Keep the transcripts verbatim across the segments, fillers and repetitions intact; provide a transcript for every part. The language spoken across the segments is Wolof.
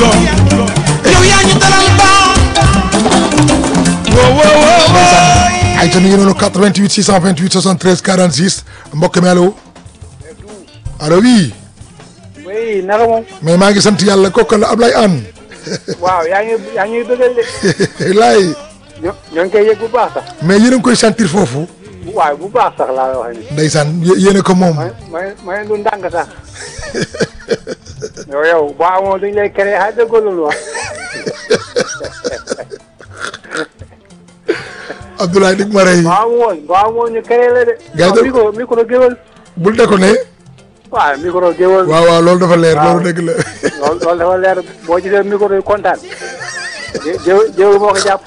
yoon yow yaa ñu dalal ba wo wo wo ay tan ngi noonu quatre-vingt-huit six cent vingt-huit soixante-treize quarante-six mbokk mi allo allo oui oui naka moom mais maa ngi sant yàlla kooku la Ablaye Anne waaw yaa ngi yaa ngi bëggal de laay ñoo ñoo ngi koy yëg bu baax sax mais yéen a ngi koy sentir foofu waaw bu baax sax laa wax ni ndeysaan yéen a ko moom ma ma ma du ndànk sax yow yow boo amoon duñ lay créé xay dëggoo loolu wax Abdoulaye dig ma rey boo amoon boo amoon ñu créé la de Gars yi de- micro micro géwël bul de ko ne waaw micro géwël waaw waaw loolu dafa leer Waaw. loolu dëgg la loolu loolu dafa leer boo gisee micro yi kontaan géwël géwël moo ko jàpp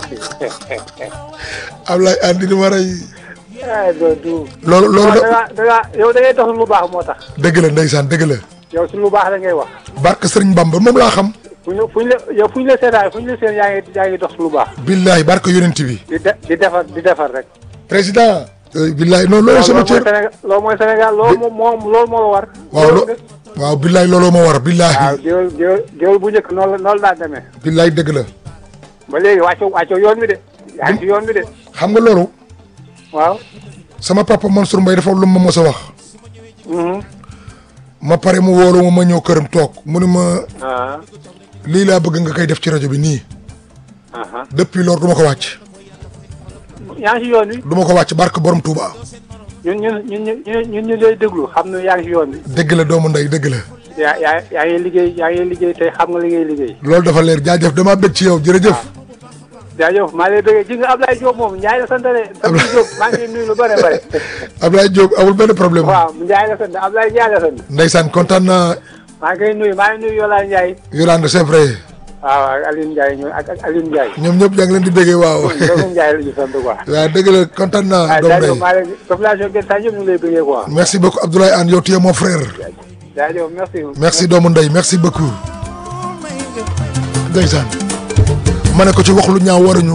Ablaye Anne di ma rey ah doo du loolu loolu da nga da nga yow da ngay dox lu baax moo tax dëgg la ndeysaan dëgg la yow si lu baax la ngay wax barke Sëriñ Bamba moom laa xam fu ñu fu ñu la yow fu ñu la seetaan fu ñu la seen yaa ngi yaa ngi dox lu baax billahi barke yonent bi di de di defar di defar rek. président billahi non loolu sama cër loolu mooy Sénégal loolu mooy Sénégal loolu moom loolu moo la war. waaw lo waaw billahi looloo ma war waaw billahi géwél géwél géwél bu njëkk noonu la noonu la daan demee. billahi dëgg la ba léegi wàcco wàcco yoon bi de. yaa ngi ci yoon bi de. xam nga loolu waaw. sama papa Mansour Mbaye dafa lu ma mos a wax mhm. ma pare mu wóolu ma ma ñëw këram toog mu ne ma ah lii laa bëgg nga koy def ci rajo bi nii ah. depuis loolu du ma ko wàcc yaa ngi ci yoon bi du ma ko wàcc barke borom Touba ñun ñun ñun ñun ñun ñu lay déglu xam ne yaa ngi ci yoon bi. dëgg la doomu ndey dëgg la yaa yaa yaa ngi liggéey yaa ngi liggéey tey xam nga li ngay liggéey. loolu dafa leer jaajëf damaa bëgg ci yow jërëjëf jaajëf maa ngi lay bëggee ji nga Ablaye Diop moom Ndiaye la sant de. Ablaye Diop maa ngi nuyu lu bëre bëre. Ablaye Diop amul benn problème waaw Ndiaye la sant Ablaye Ndiaye la sant. ndeysaan kontaan naa maa ngi koy nuyu maa ngi nuyu Yola Ndiaye. Yolande c'est vrai waaw ak Alioune Ndiaye ñoom ak ak Alioune Ndiaye. ñoom ñëpp yaa ngi leen di bëggee waaw doomu Ndiaye la ñu sant quoi. waaw dëgg la kontaan naa waaw doomu jaajëf ndey maa leen population Guet Ndar ñëpp ñu ngi lay bëggee quoi. merci beaucoup Abdoulaye Anne yow tu es mon frère jaajëf merci. merci doomu ndey merci beaucoup ndeysaan ma ne ko ci wax lu ñaaw waruñu